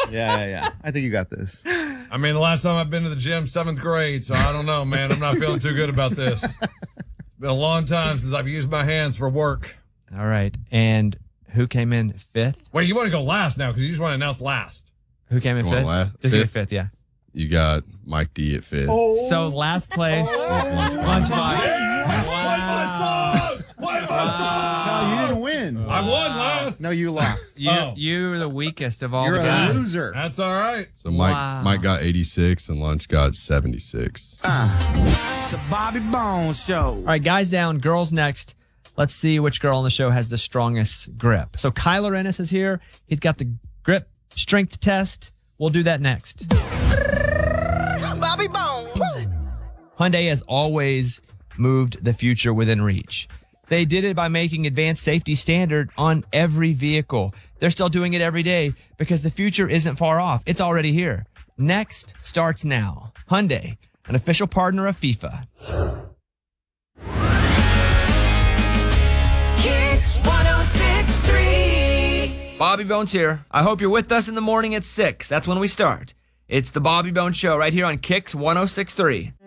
Yeah. I think you got this. I mean, the last time I've been to the gym, 7th grade, so I don't know, man. I'm not feeling too good about this. It's been a long time since I've used my hands for work. All right. And who came in fifth? Wait, you want to go last now because you just want to announce last. Who came in You want fifth? last? Just give me Fifth? fifth, yeah. You got Mike D at 5th. So last place. Lunchbox. Why am I No, you didn't win. I won last. No, you lost. You're the weakest of all You're the a guys. loser. That's all right. So Mike Wow. Mike got 86 and Lunch got 76. The Bobby Bones Show. All right, guys down, girls next. Let's see which girl on the show has the strongest grip. So Kyler Ennis is here. He's got the grip strength test. We'll do that next. Bobby Bones. Hyundai has always moved the future within reach. They did it by making advanced safety standard on every vehicle. They're still doing it every day because the future isn't far off. It's already here. Next starts now. Hyundai, an official partner of FIFA. Kicks 106.3. Bobby Bones here. I hope you're with us in the morning at 6. That's when we start. It's the Bobby Bones Show right here on Kicks 106.3.